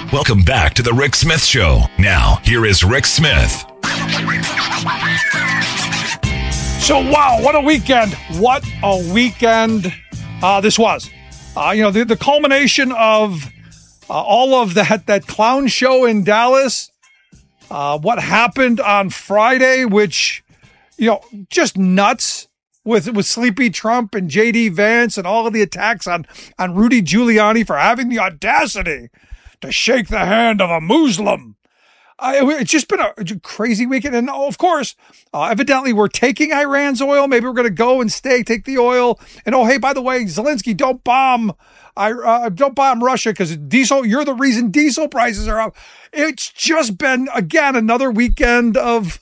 Welcome back to the Rick Smith Show. Now, here is Rick Smith. So, wow, what a weekend. What a weekend this was. The culmination of all of that clown show in Dallas, what happened on Friday, which, just nuts with Sleepy Trump and J.D. Vance and all of the attacks on Rudy Giuliani for having the audacity to shake the hand of a Muslim. It's just been a crazy weekend. And of course, evidently we're taking Iran's oil. Maybe we're going to go and take the oil. And hey, by the way, Zelensky, don't bomb Russia because diesel, you're the reason diesel prices are up. It's just been, again, another weekend of,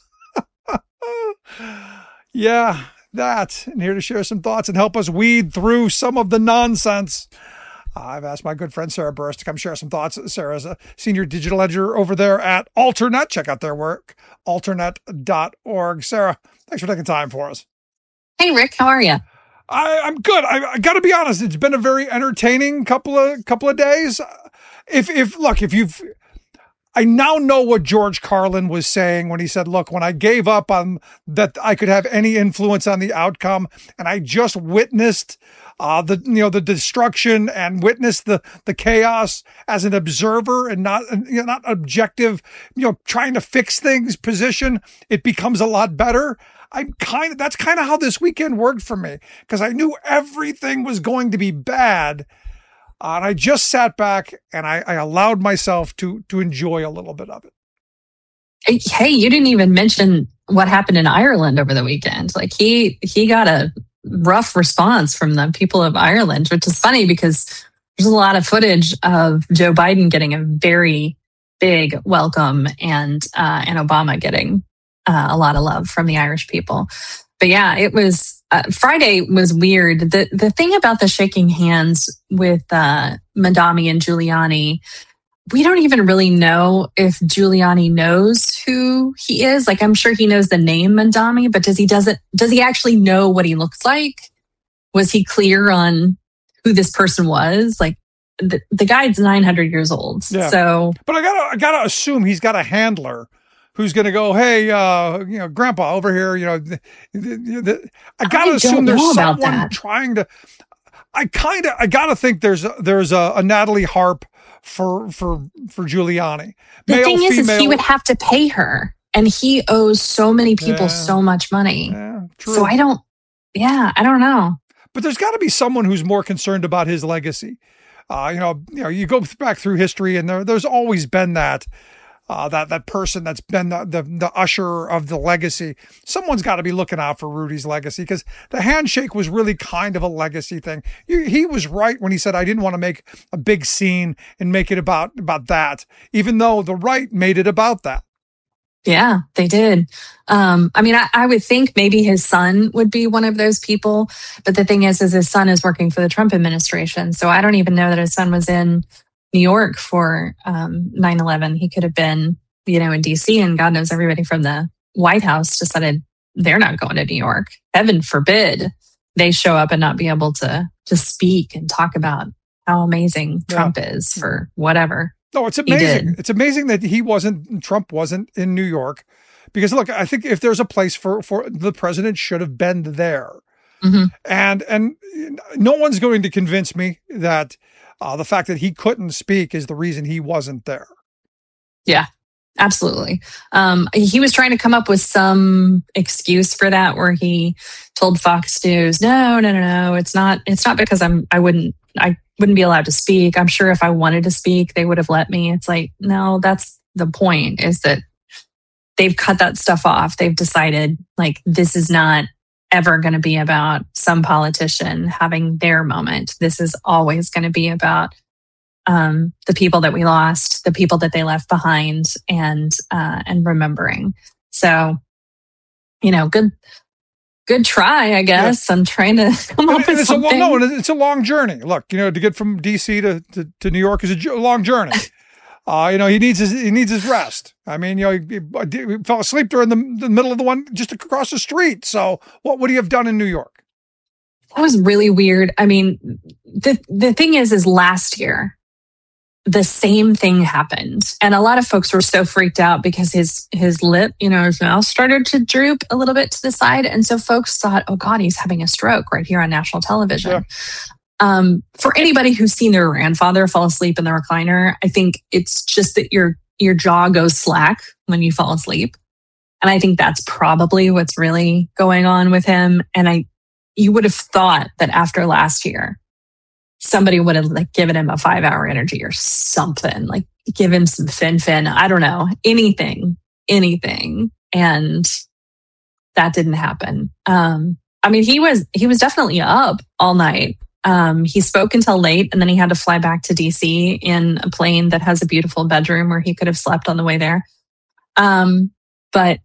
and here to share some thoughts and help us weed through some of the nonsense. I've asked my good friend Sarah Burris to come share some thoughts. Sarah's a senior digital editor over there at Alternet. Check out their work, alternet.org. Sarah, thanks for taking time for us. Hey, Rick, how are you? I'm good. I got to be honest, it's been a very entertaining couple of days. I now know what George Carlin was saying when he said, look, when I gave up on that I could have any influence on the outcome, and I just witnessed the destruction and witnessed the chaos as an observer and not objective, trying to fix things position, it becomes a lot better. That's kind of how this weekend worked for me, because I knew everything was going to be bad. And I just sat back and I allowed myself to enjoy a little bit of it. Hey, you didn't even mention what happened in Ireland over the weekend. Like he got a rough response from the people of Ireland, which is funny because there's a lot of footage of Joe Biden getting a very big welcome and Obama getting a lot of love from the Irish people. But yeah, it was Friday was weird. The thing about the shaking hands with Mamdani and Giuliani, we don't even really know if Giuliani knows who he is. Like, I'm sure he knows the name Mamdani, but does he actually know what he looks like? Was he clear on who this person was? Like, the guy's 900 years old. Yeah. So, but I gotta assume he's got a handler who's going to go, hey, Grandpa over here, I got to assume there's someone trying to, I got to think there's a Natalie Harp for Giuliani. The thing is he would have to pay her, and he owes so many people so much money. Yeah, true. So I don't know. But there's got to be someone who's more concerned about his legacy. You go back through history, and there's always been that person that's been the usher of the legacy. Someone's got to be looking out for Rudy's legacy, because the handshake was really kind of a legacy thing. He was right when he said, I didn't want to make a big scene and make it about that, even though the right made it about that. Yeah, they did. I would think maybe his son would be one of those people. But the thing is his son is working for the Trump administration. So I don't even know that his son was in New York for 9/11. He could have been, in DC, and God knows everybody from the White House decided they're not going to New York. Heaven forbid they show up and not be able to speak and talk about how amazing Trump is for whatever. No, it's amazing. It's amazing that Trump wasn't in New York, because look, I think if there's a place for the president should have been there. Mm-hmm. And no one's going to convince me that the fact that he couldn't speak is the reason he wasn't there. Yeah, absolutely. He was trying to come up with some excuse for that, where he told Fox News, no, it's not because I wouldn't be allowed to speak. I'm sure if I wanted to speak, they would have let me. It's like, no, that's the point, is that they've cut that stuff off. They've decided, like, this is not ever going to be about some politician having their moment. This is always going to be about the people that we lost, the people that they left behind, and remembering. So, good try, I guess. Yeah. I'm trying to come up with something. It's a long journey. Look, to get from DC to New York is a long journey. He needs his rest. I mean, he fell asleep during the middle of the one just across the street. So what would he have done in New York? That was really weird. I mean, the thing is last year, the same thing happened. And a lot of folks were so freaked out because his lip, his mouth started to droop a little bit to the side. And so folks thought, oh God, he's having a stroke right here on national television. Yeah. For anybody who's seen their grandfather fall asleep in the recliner, I think it's just that your jaw goes slack when you fall asleep. And I think that's probably what's really going on with him. And you would have thought that after last year, somebody would have given him a 5-hour energy or something, give him some fin. I don't know, anything. And that didn't happen. He was definitely up all night. He spoke until late, and then he had to fly back to DC in a plane that has a beautiful bedroom where he could have slept on the way there. But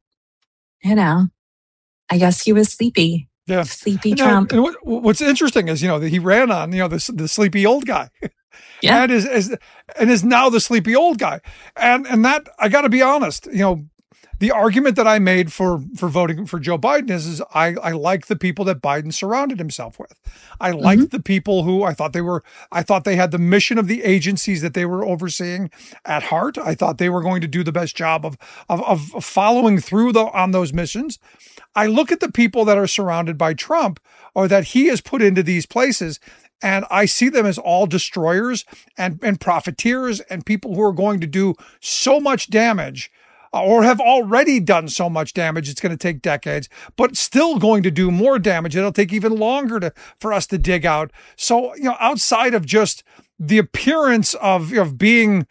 I guess he was sleepy. Yeah. Sleepy Trump. And what's interesting is, that he ran on, the sleepy old guy. Yeah. And is now the sleepy old guy. And that, I got to be honest, the argument that I made for voting for Joe Biden is I like the people that Biden surrounded himself with. I liked the people who I thought they had the mission of the agencies that they were overseeing at heart. I thought they were going to do the best job of following through on those missions. I look at the people that are surrounded by Trump or that he has put into these places, and I see them as all destroyers and profiteers and people who are going to do so much damage or have already done so much damage. It's going to take decades, but still going to do more damage. It'll take even longer for us to dig out. So, outside of just the appearance of being,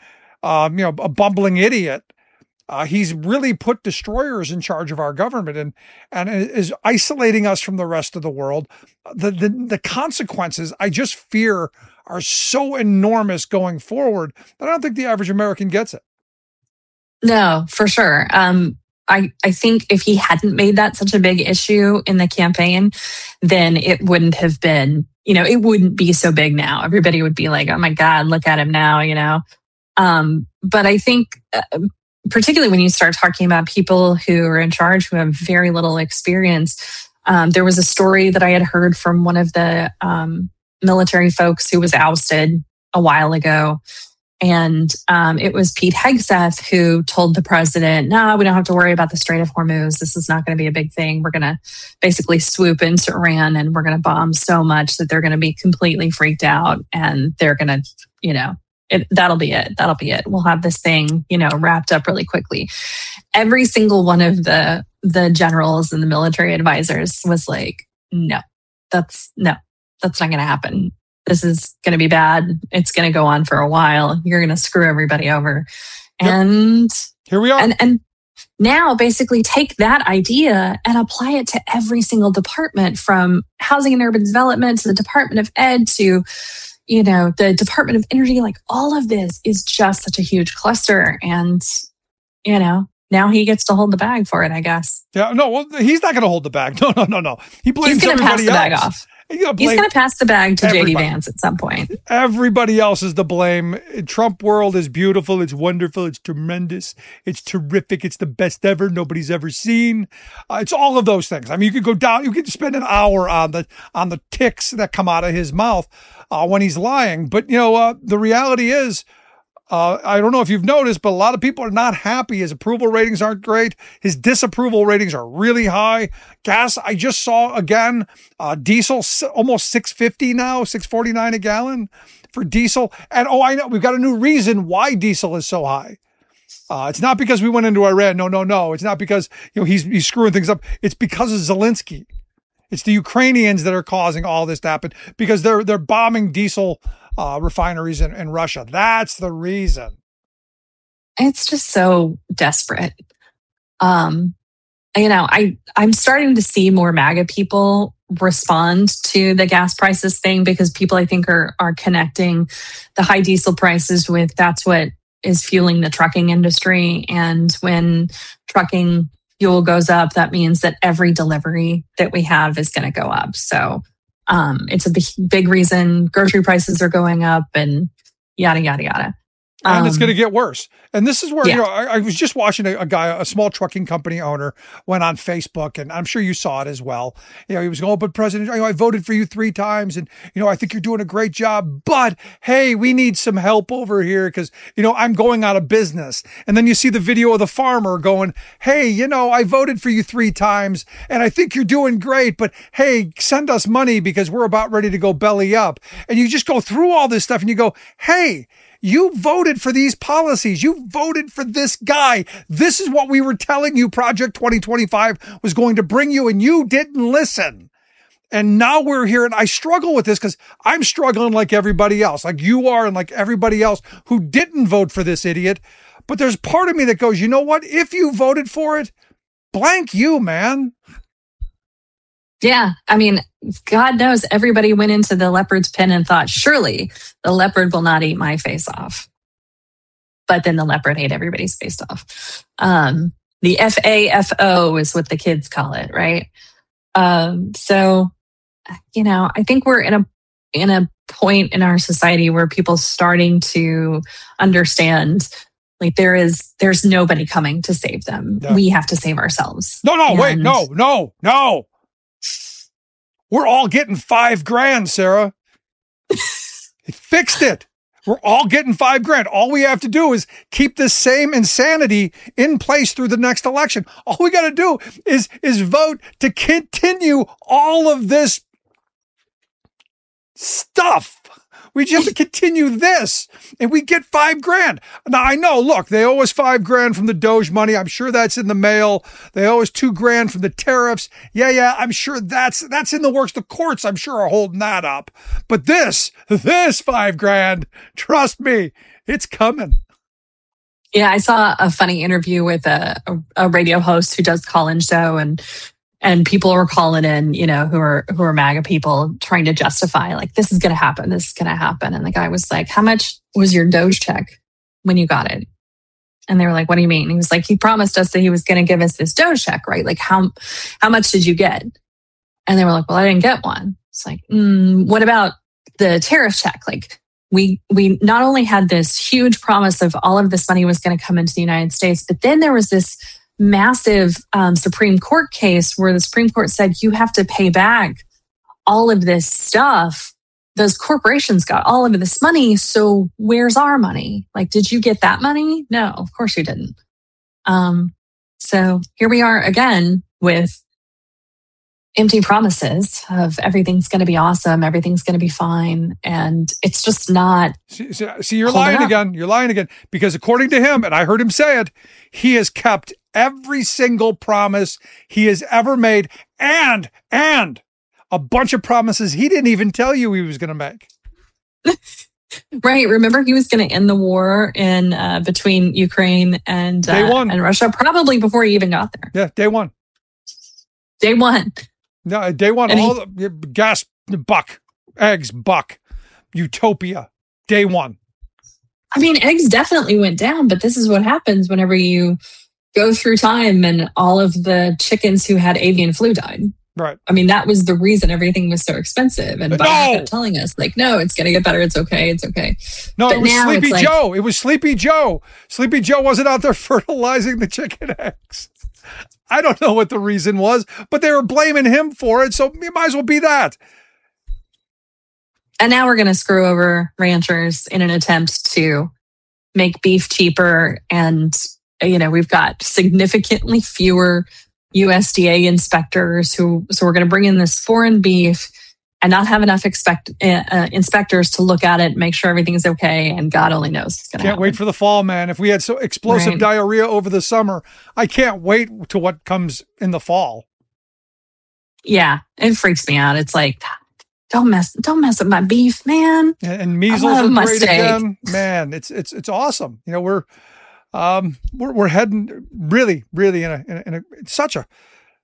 a bumbling idiot, he's really put destroyers in charge of our government and is isolating us from the rest of the world. The consequences, I just fear, are so enormous going forward that I don't think the average American gets it. No, for sure. I think if he hadn't made that such a big issue in the campaign, then it wouldn't have been, it wouldn't be so big now. Everybody would be like, oh my God, look at him now, But I think, particularly when you start talking about people who are in charge who have very little experience, there was a story that I had heard from one of the military folks who was ousted a while ago. And it was Pete Hegseth who told the president, no, we don't have to worry about the Strait of Hormuz. This is not going to be a big thing. We're going to basically swoop into Iran and we're going to bomb so much that they're going to be completely freaked out and they're going to, that'll be it. That'll be it. We'll have this thing, wrapped up really quickly. Every single one of the generals and the military advisors was like, no, that's not going to happen. This is going to be bad. It's going to go on for a while. You're going to screw everybody over. And here we are. And now basically take that idea and apply it to every single department, from housing and urban development to the Department of Ed to, the Department of Energy. Like, all of this is just such a huge cluster. And, now he gets to hold the bag for it, I guess. Yeah, no, well, he's not going to hold the bag. No. He blames everybody else. He's going to pass the bag off. He's going to pass the bag to JD Vance at some point. Everybody else is to blame. Trump world is beautiful. It's wonderful. It's tremendous. It's terrific. It's the best ever. Nobody's ever seen. It's all of those things. I mean, you could go down. You could spend an hour on the ticks that come out of his mouth when he's lying. But the reality is, I don't know if you've noticed, but a lot of people are not happy. His approval ratings aren't great. His disapproval ratings are really high. Gas, I just saw again, diesel almost $6.50 now, $6.49 a gallon for diesel. And I know we've got a new reason why diesel is so high. It's not because we went into Iran. No. It's not because he's screwing things up. It's because of Zelensky. It's the Ukrainians that are causing all this to happen because they're bombing diesel refineries in Russia. That's the reason. It's just so desperate. I'm starting to see more MAGA people respond to the gas prices thing because people, I think, are connecting the high diesel prices with that's what is fueling the trucking industry. And when trucking fuel goes up, that means that every delivery that we have is going to go up. So it's a big reason grocery prices are going up and yada, yada, yada. And it's going to get worse. And this is where, Yeah. I was just watching a guy, a small trucking company owner, went on Facebook, and I'm sure you saw it as well. He was going, but President, I voted for you 3 times, and, I think you're doing a great job, but hey, we need some help over here because, I'm going out of business. And then you see the video of the farmer going, hey, I voted for you 3 times, and I think you're doing great, but hey, send us money because we're about ready to go belly up. And you just go through all this stuff and you go, hey, you voted for these policies. You voted for this guy. This is what we were telling you Project 2025 was going to bring you, and you didn't listen. And now we're here, and I struggle with this because I'm struggling like everybody else, like you are, and like everybody else who didn't vote for this idiot. But there's part of me that goes, you know what? If you voted for it, blank you, man. Yeah. I mean, God knows everybody went into the leopard's pen and thought, surely the leopard will not eat my face off. But then the leopard ate everybody's face off. The FAFO is what the kids call it, right? So, I think we're in a point in our society where people starting to understand, like there's nobody coming to save them. Yeah. We have to save ourselves. Wait, no. We're all getting $5,000, Sarah. It fixed it. We're all getting $5,000. All we have to do is keep this same insanity in place through the next election. All we got to do is vote to continue all of this stuff. We just have to continue this, and we get $5,000. Now I know. Look, they owe us $5,000 from the Doge money. I'm sure that's in the mail. They owe us $2,000 from the tariffs. Yeah. I'm sure that's in the works. The courts, I'm sure, are holding that up. But this $5,000, trust me, it's coming. Yeah, I saw a funny interview with a radio host who does call-in show, and people were calling in, who are MAGA people trying to justify, like, this is going to happen. This is going to happen. And the guy was like, how much was your Doge check when you got it? And they were like, what do you mean? And he was like, he promised us that he was going to give us this Doge check, right? Like, how much did you get? And they were like, well, I didn't get one. It's like, what about the tariff check? Like, we not only had this huge promise of all of this money was going to come into the United States, but then there was this massive Supreme Court case where the Supreme Court said you have to pay back all of this stuff. Those corporations got all of this money, so where's our money? Like, did you get that money? No, of course you didn't. So here we are again with empty promises of everything's going to be awesome, everything's going to be fine, and it's just not. See, you're lying again. You're lying again because according to him, and I heard him say it, he has kept every single promise he has ever made, and a bunch of promises he didn't even tell you he was going to make. Right. Remember, he was going to end the war in between Ukraine and Russia, probably before he even got there. Yeah, day one. No, day one. And all the gas, buck, eggs, buck, utopia. Day one. I mean, eggs definitely went down, but this is what happens whenever you go through time and all of the chickens who had avian flu died. Right. I mean, that was the reason everything was so expensive. And Biden kept telling us, like, no, it's going to get better. It's okay. It's okay. No, but it was Sleepy Joe. It was Sleepy Joe. Sleepy Joe wasn't out there fertilizing the chicken eggs. I don't know what the reason was, but they were blaming him for it. So it might as well be that. And now we're going to screw over ranchers in an attempt to make beef cheaper. And, we've got significantly fewer USDA inspectors so we're going to bring in this foreign beef and not have enough inspectors to look at it, make sure everything's okay. And God only knows what's going to happen. Can't wait for the fall, man. If we had so explosive diarrhea over the summer, I can't wait to what comes in the fall. Yeah, it freaks me out. It's like, don't mess with my beef, man. And measles are great again, man. It's awesome. We're heading really in a such a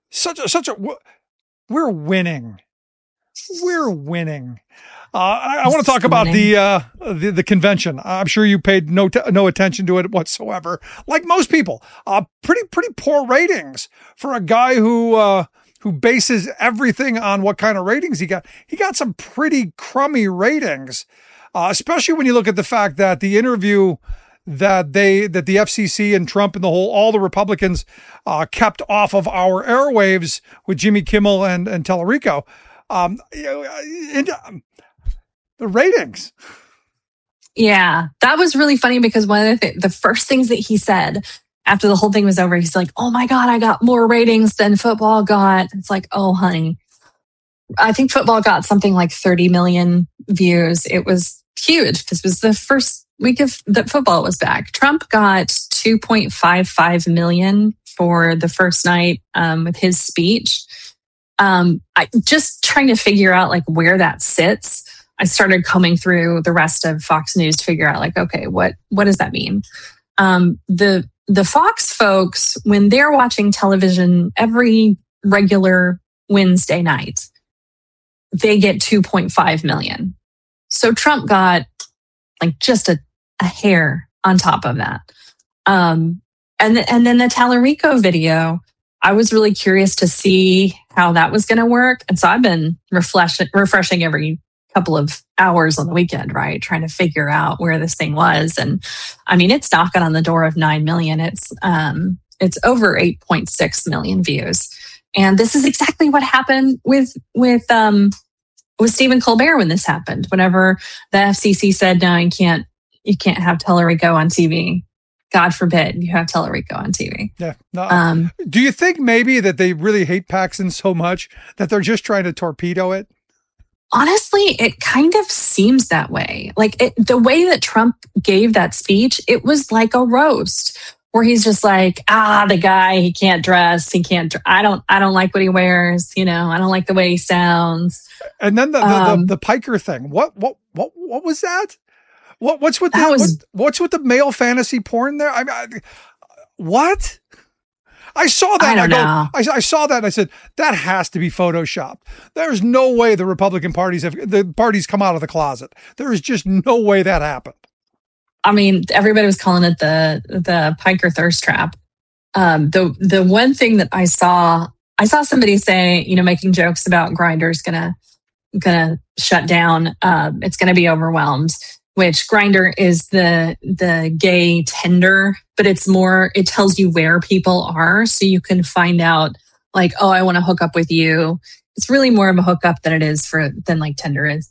we're winning. We're winning. I want to talk about the convention. I'm sure you paid no attention to it whatsoever. Like most people, pretty poor ratings for a guy who bases everything on what kind of ratings he got. He got some pretty crummy ratings, especially when you look at the fact that the interview that the FCC and Trump and all the Republicans kept off of our airwaves with Jimmy Kimmel and Tellerico. The ratings. Yeah, that was really funny because one of the first things that he said after the whole thing was over, he's like, "Oh my God, I got more ratings than football got." It's like, oh, honey. I think football got something like 30 million views. It was huge. This was the first week that football was back. Trump got 2.55 million for the first night with his speech. I just trying to figure out like where that sits. I started combing through the rest of Fox News to figure out like, okay, what does that mean? The Fox folks, when they're watching television every regular Wednesday night, they get 2.5 million. So Trump got like just a hair on top of that. And then the Tallarico video, I was really curious to see how that was going to work. And so I've been refreshing every couple of hours on the weekend, right? Trying to figure out where this thing was. And I mean, it's knocking on the door of 9 million. It's over 8.6 million views. And this is exactly what happened with Stephen Colbert when this happened. Whenever the FCC said, no, you can't have Tellerico on TV. God forbid you have Tellerico on TV. Yeah. No. Do you think maybe that they really hate Paxton so much that they're just trying to torpedo it? Honestly, it kind of seems that way. Like the way that Trump gave that speech, it was like a roast where he's just like, the guy, he can't dress. I don't like what he wears. I don't like the way he sounds. And then the Piker thing. What was that? What's with the male fantasy porn there? What? I saw that. I don't know. I saw that and I said, that has to be Photoshopped. There's no way the Republican parties come out of the closet. There is just no way that happened. I mean, everybody was calling it the Piker thirst trap. The one thing that I saw somebody say, making jokes about Grindr's gonna shut down. It's gonna be overwhelmed. Which Grindr is the gay Tinder, but it tells you where people are, so you can find out like, oh, I want to hook up with you. It's really more of a hookup than like Tinder is.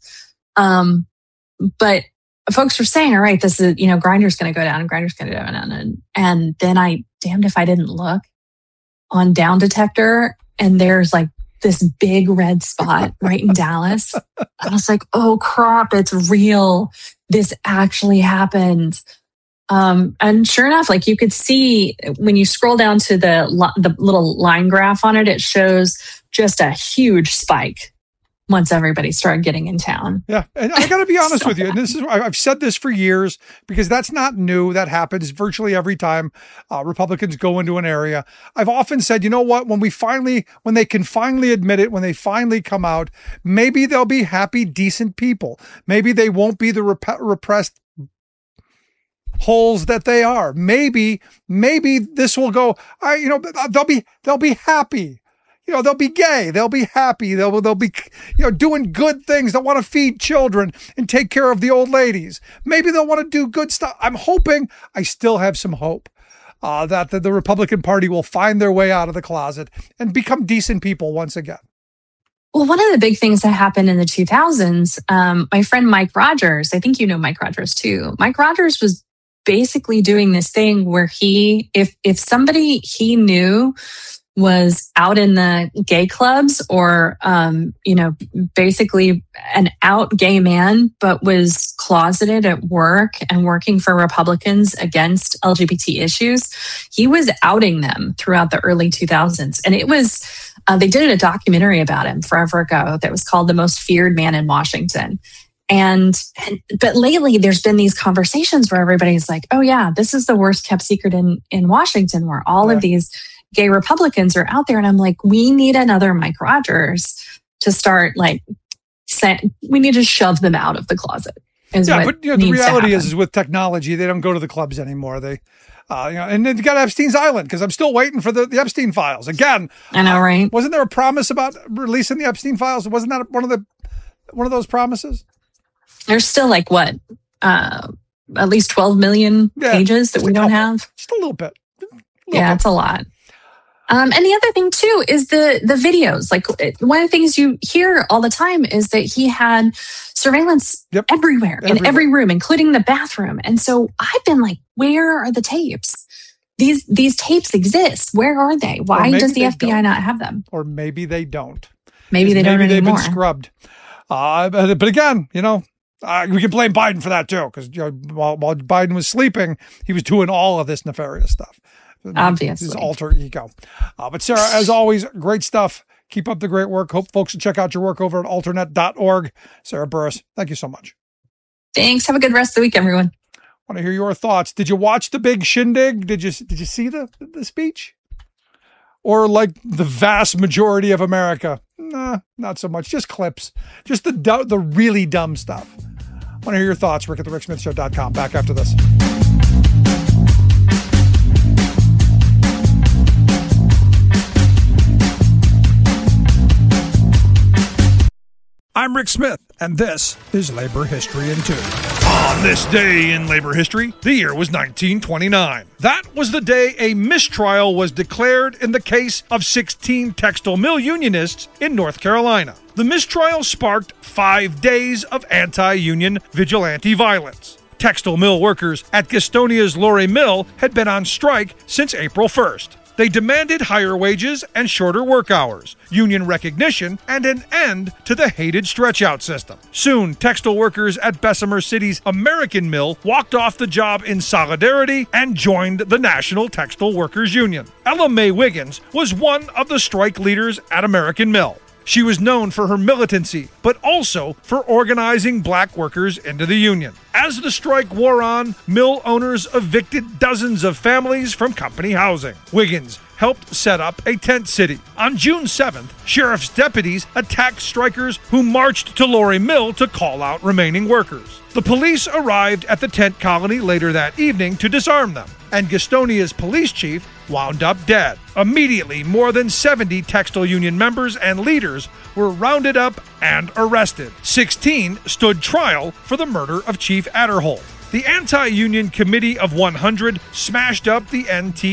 But folks were saying, all right, this is, Grindr's going to go down and Grindr's going to go down. And then damned if I didn't look on Down Detector, and there's like this big red spot right in Dallas. I was like, oh crap, it's real. This actually happened. And sure enough, like you could see when you scroll down to the little line graph on it, it shows just a huge spike once everybody started getting in town. Yeah. And I got to be honest with you. And I've said this for years because that's not new. That happens virtually every time Republicans go into an area. I've often said, you know what, when they can finally admit it, when they finally come out, maybe they'll be happy, decent people. Maybe they won't be the repressed holes that they are. Maybe this will go, they'll be happy. They'll be gay. They'll be happy. They'll be, doing good things. They'll want to feed children and take care of the old ladies. Maybe they'll want to do good stuff. I still have some hope that the Republican Party will find their way out of the closet and become decent people once again. Well, one of the big things that happened in the 2000s, my friend Mike Rogers, I think you know Mike Rogers too. Mike Rogers was basically doing this thing where if somebody he knew was out in the gay clubs or, basically an out gay man, but was closeted at work and working for Republicans against LGBT issues, he was outing them throughout the early 2000s. And it was, they did a documentary about him forever ago that was called The Most Feared Man in Washington. But lately there's been these conversations where everybody's like, oh yeah, this is the worst kept secret in Washington, where all of these gay Republicans are out there. And I'm like, we need another Mike Rogers to start we need to shove them out of the closet. But the reality is with technology, they don't go to the clubs anymore. They, and then you got Epstein's Island, because I'm still waiting for the Epstein files. Again, I know, right? Wasn't there a promise about releasing the Epstein files? Wasn't that one of those promises? There's still at least 12 million pages that we don't have. Just a little bit. It's a lot. And the other thing too is the videos. Like one of the things you hear all the time is that he had surveillance everywhere, in every room, including the bathroom. And so I've been like, where are the tapes? These tapes exist. Where are they? Why does the FBI not have them? Or maybe they don't. Maybe they don't anymore. Maybe they've been scrubbed. But again, we can blame Biden for that too, because while Biden was sleeping, he was doing all of this nefarious stuff. Obviously. His alter ego. But Sarah, as always, great stuff. Keep up the great work. Hope folks will check out your work over at alternet.org. Sarah Burris, thank you so much. Thanks. Have a good rest of the week, everyone. Want to hear your thoughts. Did you watch the big shindig? Did you see the speech? Or like the vast majority of America? Nah, not so much. Just clips. Just the really dumb stuff. Want to hear your thoughts. Rick at thericksmithshow.com. Back after this. I'm Rick Smith, and this is Labor History in 2. On this day in labor history, the year was 1929. That was the day a mistrial was declared in the case of 16 textile mill unionists in North Carolina. The mistrial sparked 5 days of anti-union vigilante violence. Textile mill workers at Gastonia's Lorry Mill had been on strike since April 1st. They demanded higher wages and shorter work hours, union recognition, and an end to the hated stretch-out system. Soon, textile workers at Bessemer City's American Mill walked off the job in solidarity and joined the National Textile Workers Union. Ella Mae Wiggins was one of the strike leaders at American Mill. She was known for her militancy, but also for organizing black workers into the union. As the strike wore on, mill owners evicted dozens of families from company housing. Wiggins helped set up a tent city. On June 7th, sheriff's deputies attacked strikers who marched to Lorry Mill to call out remaining workers. The police arrived at the tent colony later that evening to disarm them, and Gastonia's police chief wound up dead. Immediately, more than 70 textile union members and leaders were rounded up and arrested. 16 stood trial for the murder of Chief Adderholt. The Anti-Union Committee of 100 smashed up the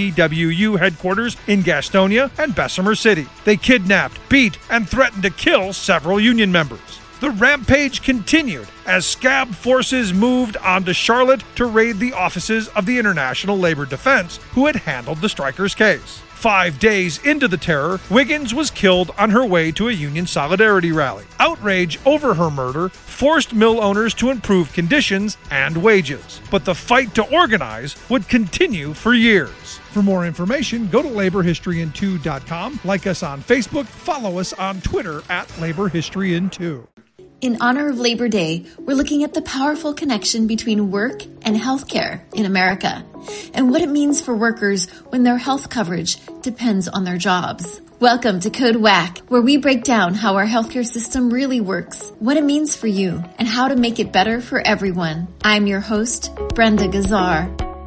NTWU headquarters in Gastonia and Bessemer City. They kidnapped, beat, and threatened to kill several union members. The rampage continued as scab forces moved on to Charlotte to raid the offices of the International Labor Defense, who had handled the strikers' case. 5 days into the terror, Wiggins was killed on her way to a union solidarity rally. Outrage over her murder forced mill owners to improve conditions and wages. But the fight to organize would continue for years. For more information, go to laborhistoryin2.com, like us on Facebook, follow us on Twitter at laborhistoryin2. In honor of Labor Day, we're looking at the powerful connection between work and healthcare in America, and what it means for workers when their health coverage depends on their jobs. Welcome to Code WACK, where we break down how our healthcare system really works, what it means for you, and how to make it better for everyone. I'm your host, Brenda Gazzar.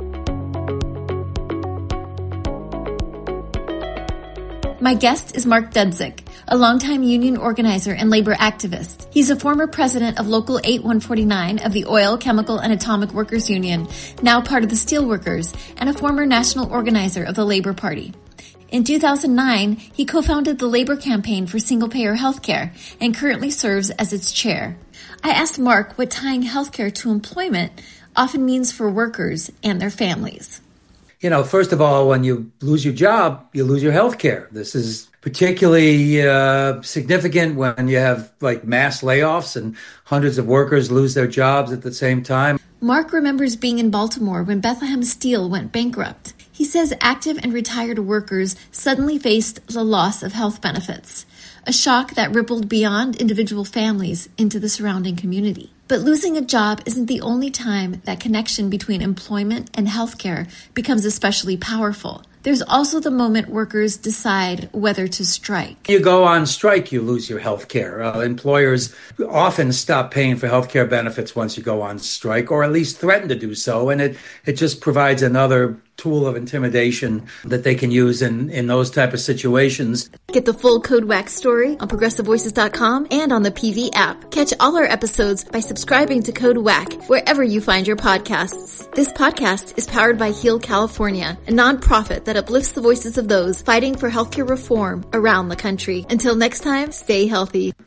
My guest is Mark Dudzik, a longtime union organizer and labor activist. He's a former president of Local 8149 of the Oil, Chemical, and Atomic Workers Union, now part of the Steelworkers, and a former national organizer of the Labor Party. In 2009, he co-founded the Labor Campaign for Single-Payer Healthcare and currently serves as its chair. I asked Mark what tying healthcare to employment often means for workers and their families. You know, first of all, when you lose your job, you lose your health care. This is particularly significant when you have like mass layoffs and hundreds of workers lose their jobs at the same time. Mark remembers being in Baltimore when Bethlehem Steel went bankrupt. He says active and retired workers suddenly faced the loss of health benefits, a shock that rippled beyond individual families into the surrounding community. But losing a job isn't the only time that connection between employment and healthcare becomes especially powerful. There's also the moment workers decide whether to strike. You go on strike, you lose your health care. Employers often stop paying for health care benefits once you go on strike, or at least threaten to do so. And it just provides another tool of intimidation that they can use in those type of situations. Get the full Code Wax story on ProgressiveVoices.com and on the PV app. Catch all our episodes by subscribing to Code WAC wherever you find your podcasts. This podcast is powered by Heal California, a nonprofit that uplifts the voices of those fighting for healthcare reform around the country. Until next time, stay healthy.